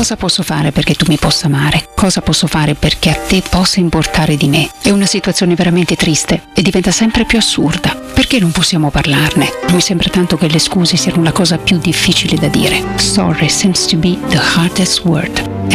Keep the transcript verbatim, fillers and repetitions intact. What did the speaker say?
Cosa posso fare perché tu mi possa amare? Cosa posso fare perché a te possa importare di me? È una situazione veramente triste e diventa sempre più assurda. Perché non possiamo parlarne? Mi sembra tanto che le scuse siano la cosa più difficile da dire. Sorry seems to be the hardest word.